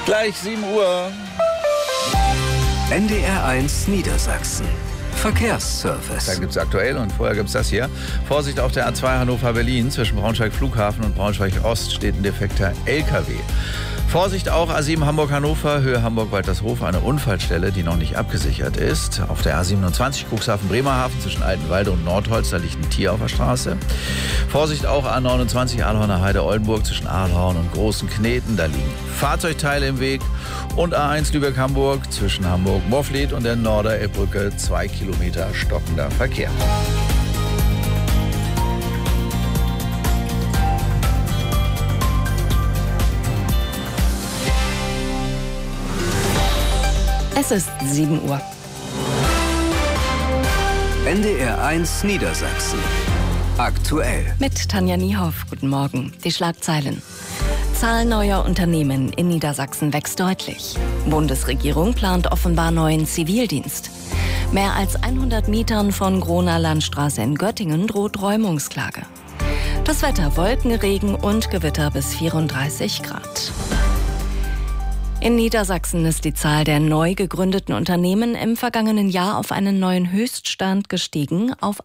Gleich 7 Uhr. NDR1 Niedersachsen. Verkehrsservice. Da gibt es aktuell und vorher gibt es das hier. Vorsicht auf der A2 Hannover-Berlin. Zwischen Braunschweig Flughafen und Braunschweig Ost steht ein defekter LKW. Vorsicht auch A7 Hamburg-Hannover, Höhe Hamburg-Waltershof, eine Unfallstelle, die noch nicht abgesichert ist. Auf der A27 Cuxhaven-Bremerhaven zwischen Altenwalde und Nordholz, da liegt ein Tier auf der Straße. Vorsicht auch A29 Ahlhorner Heide-Oldenburg zwischen Ahlhorn und Großen Kneten, da liegen Fahrzeugteile im Weg. Und A1 Lübeck-Hamburg zwischen Hamburg-Morfleet und der Norderelbbrücke 2 Kilometer stockender Verkehr. Es ist 7 Uhr. NDR1 Niedersachsen. Aktuell. Mit Tanja Niehoff. Guten Morgen. Die Schlagzeilen. Zahl neuer Unternehmen in Niedersachsen wächst deutlich. Bundesregierung plant offenbar neuen Zivildienst. Mehr als 100 Mietern von Groner Landstraße in Göttingen droht Räumungsklage. Das Wetter: Wolken, Regen und Gewitter bis 34 Grad. In Niedersachsen ist die Zahl der neu gegründeten Unternehmen im vergangenen Jahr auf einen neuen Höchststand gestiegen, auf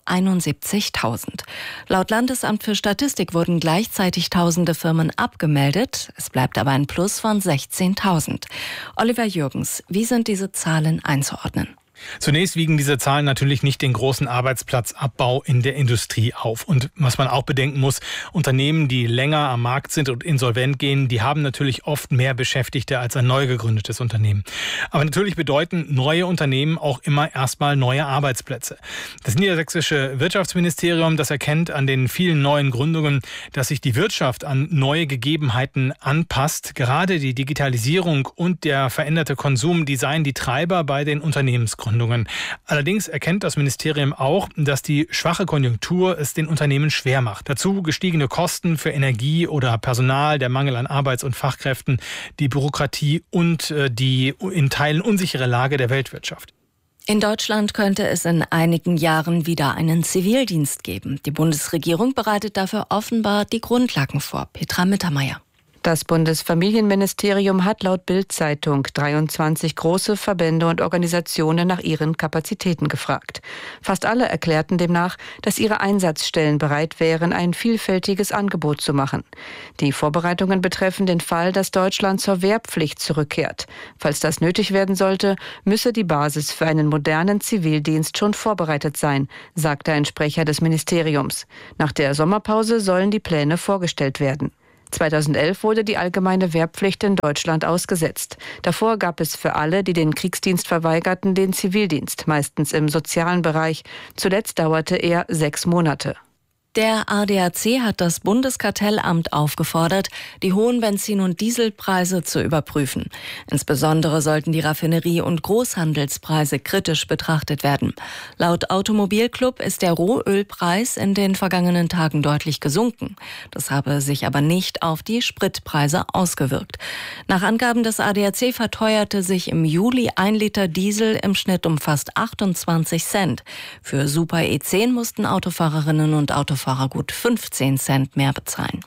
71.000. Laut Landesamt für Statistik wurden gleichzeitig tausende Firmen abgemeldet. Es bleibt aber ein Plus von 16.000. Oliver Jürgens, wie sind diese Zahlen einzuordnen? Zunächst wiegen diese Zahlen natürlich nicht den großen Arbeitsplatzabbau in der Industrie auf. Und was man auch bedenken muss, Unternehmen, die länger am Markt sind und insolvent gehen, die haben natürlich oft mehr Beschäftigte als ein neu gegründetes Unternehmen. Aber natürlich bedeuten neue Unternehmen auch immer erstmal neue Arbeitsplätze. Das niedersächsische Wirtschaftsministerium, das erkennt an den vielen neuen Gründungen, dass sich die Wirtschaft an neue Gegebenheiten anpasst. Gerade die Digitalisierung und der veränderte Konsum, die seien die Treiber bei den Unternehmensgründungen. Allerdings erkennt das Ministerium auch, dass die schwache Konjunktur es den Unternehmen schwer macht. Dazu gestiegene Kosten für Energie oder Personal, der Mangel an Arbeits- und Fachkräften, die Bürokratie und die in Teilen unsichere Lage der Weltwirtschaft. In Deutschland könnte es in einigen Jahren wieder einen Zivildienst geben. Die Bundesregierung bereitet dafür offenbar die Grundlagen vor. Petra Mittermeier. Das Bundesfamilienministerium hat laut Bild-Zeitung 23 große Verbände und Organisationen nach ihren Kapazitäten gefragt. Fast alle erklärten demnach, dass ihre Einsatzstellen bereit wären, ein vielfältiges Angebot zu machen. Die Vorbereitungen betreffen den Fall, dass Deutschland zur Wehrpflicht zurückkehrt. Falls das nötig werden sollte, müsse die Basis für einen modernen Zivildienst schon vorbereitet sein, sagte ein Sprecher des Ministeriums. Nach der Sommerpause sollen die Pläne vorgestellt werden. 2011 wurde die allgemeine Wehrpflicht in Deutschland ausgesetzt. Davor gab es für alle, die den Kriegsdienst verweigerten, den Zivildienst, meistens im sozialen Bereich. Zuletzt dauerte er 6 Monate. Der ADAC hat das Bundeskartellamt aufgefordert, die hohen Benzin- und Dieselpreise zu überprüfen. Insbesondere sollten die Raffinerie- und Großhandelspreise kritisch betrachtet werden. Laut Automobilclub ist der Rohölpreis in den vergangenen Tagen deutlich gesunken. Das habe sich aber nicht auf die Spritpreise ausgewirkt. Nach Angaben des ADAC verteuerte sich im Juli 1 Liter Diesel im Schnitt um fast 28 Cent. Für Super E10 mussten Autofahrerinnen und Autofahrer gut 15 Cent mehr bezahlen.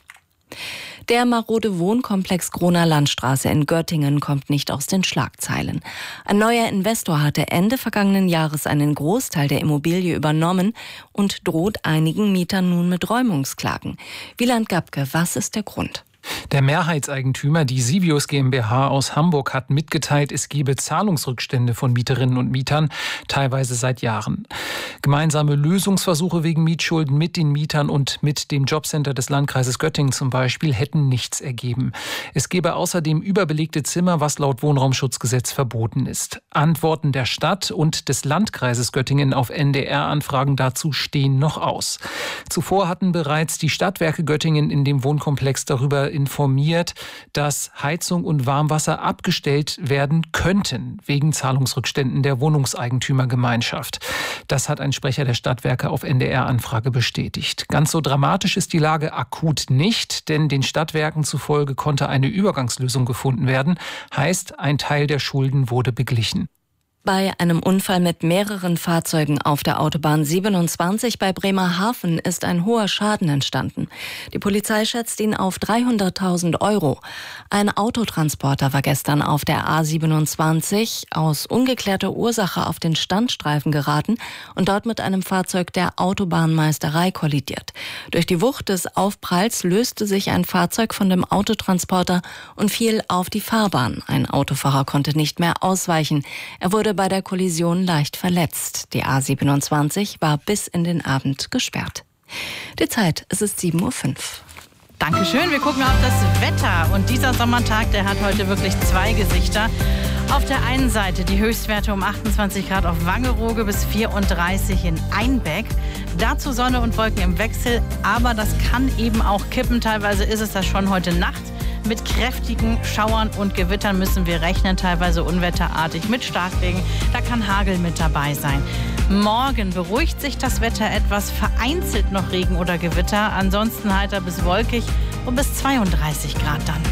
Der marode Wohnkomplex Groner Landstraße in Göttingen kommt nicht aus den Schlagzeilen. Ein neuer Investor hatte Ende vergangenen Jahres einen Großteil der Immobilie übernommen und droht einigen Mietern nun mit Räumungsklagen. Wieland Gabke, was ist der Grund? Der Mehrheitseigentümer, die Sivius GmbH aus Hamburg, hat mitgeteilt, es gebe Zahlungsrückstände von Mieterinnen und Mietern, teilweise seit Jahren. Gemeinsame Lösungsversuche wegen Mietschulden mit den Mietern und mit dem Jobcenter des Landkreises Göttingen zum Beispiel hätten nichts ergeben. Es gebe außerdem überbelegte Zimmer, was laut Wohnraumschutzgesetz verboten ist. Antworten der Stadt und des Landkreises Göttingen auf NDR-Anfragen dazu stehen noch aus. Zuvor hatten bereits die Stadtwerke Göttingen in dem Wohnkomplex darüber informiert, dass Heizung und Warmwasser abgestellt werden könnten wegen Zahlungsrückständen der Wohnungseigentümergemeinschaft. Das hat ein Sprecher der Stadtwerke auf NDR-Anfrage bestätigt. Ganz so dramatisch ist die Lage akut nicht, denn den Stadtwerken zufolge konnte eine Übergangslösung gefunden werden. Heißt, ein Teil der Schulden wurde beglichen. Bei einem Unfall mit mehreren Fahrzeugen auf der Autobahn 27 bei Bremerhaven ist ein hoher Schaden entstanden. Die Polizei schätzt ihn auf 300.000 €. Ein Autotransporter war gestern auf der A27 aus ungeklärter Ursache auf den Standstreifen geraten und dort mit einem Fahrzeug der Autobahnmeisterei kollidiert. Durch die Wucht des Aufpralls löste sich ein Fahrzeug von dem Autotransporter und fiel auf die Fahrbahn. Ein Autofahrer konnte nicht mehr ausweichen. Er wurde bei der Kollision leicht verletzt. Die A27 war bis in den Abend gesperrt. Die Zeit, es ist 7:05 Uhr. Dankeschön. Wir gucken auf das Wetter. Und dieser Sommertag, der hat heute wirklich zwei Gesichter. Auf der einen Seite die Höchstwerte um 28 Grad auf Wangerooge bis 34 in Einbeck. Dazu Sonne und Wolken im Wechsel. Aber das kann eben auch kippen. Teilweise ist es das schon heute Nacht. Mit kräftigen Schauern und Gewittern müssen wir rechnen, teilweise unwetterartig mit Starkregen. Da kann Hagel mit dabei sein. Morgen beruhigt sich das Wetter etwas, vereinzelt noch Regen oder Gewitter. Ansonsten heiter bis wolkig und bis 32 Grad dann.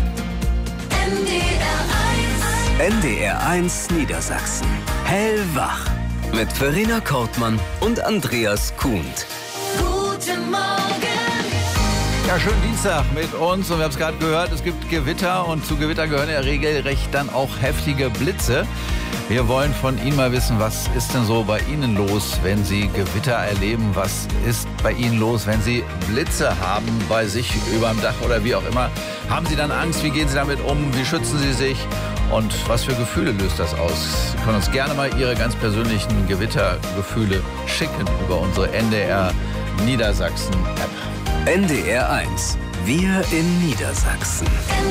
NDR 1 Niedersachsen. Hellwach. Mit Verena Kortmann und Andreas Kuhnt. Guten Morgen. Ja, schönen Dienstag mit uns und wir haben es gerade gehört, es gibt Gewitter und zu Gewitter gehören ja regelrecht dann auch heftige Blitze. Wir wollen von Ihnen mal wissen, was ist denn so bei Ihnen los, wenn Sie Gewitter erleben? Was ist bei Ihnen los, wenn Sie Blitze haben bei sich überm Dach oder wie auch immer? Haben Sie dann Angst? Wie gehen Sie damit um? Wie schützen Sie sich? Und was für Gefühle löst das aus? Sie können uns gerne mal Ihre ganz persönlichen Gewittergefühle schicken über unsere NDR Niedersachsen App. NDR 1. Wir in Niedersachsen.